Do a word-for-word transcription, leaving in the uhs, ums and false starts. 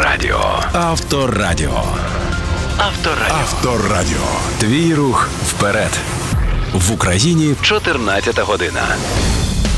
Авторадіо. Авторадіо. Авторадіо. Авторадіо. Твій рух вперед. В Україні чотирнадцята година.